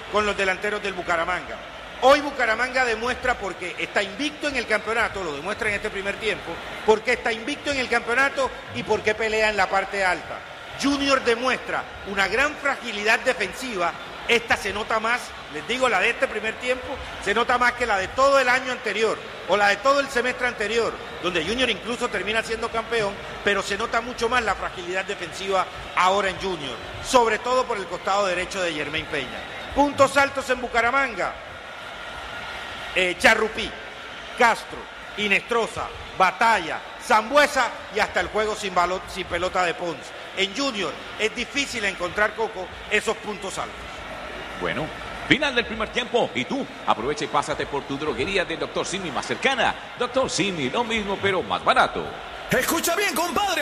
con los delanteros del Bucaramanga. Hoy Bucaramanga demuestra, porque está invicto en el campeonato, lo demuestra en este primer tiempo, porque está invicto en el campeonato y porque pelea en la parte alta. Junior demuestra una gran fragilidad defensiva. Esta se nota más, les digo, la de este primer tiempo, se nota más que la de todo el año anterior, o la de todo el semestre anterior, donde Junior incluso termina siendo campeón, pero se nota mucho más la fragilidad defensiva ahora en Junior, sobre todo por el costado derecho de Germain Peña. Puntos altos en Bucaramanga. Charrupí, Castro, Inestrosa, Batalla, Sambuesa y hasta el juego sin pelota de Pons. En Junior es difícil encontrar, Coco, esos puntos altos. Bueno, final del primer tiempo y tú aprovecha y pásate por tu droguería de Dr. Simi más cercana. Dr. Simi, lo mismo pero más barato. Escucha bien, compadre.